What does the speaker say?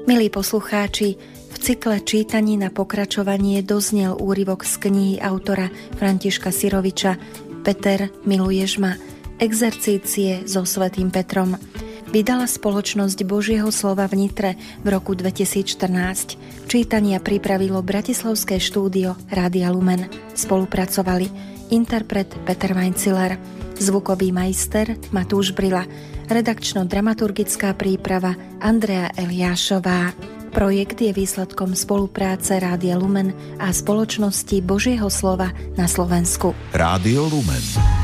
Milí poslucháči, v cykle čítaní na pokračovanie doznel úryvok z knihy autora Františka Syroviča Peter, miluješ ma? Exercície so svätým Petrom. Vydala spoločnosť Božieho slova v Nitre v roku 2014. Čítania pripravilo bratislavské štúdio Rádia Lumen. Spolupracovali interpret Peter Weinziller, zvukový majster Matúš Brila, redakčno-dramaturgická príprava Andrea Eliášová. Projekt je výsledkom spolupráce Rádia Lumen a spoločnosti Božieho slova na Slovensku. Rádio Lumen.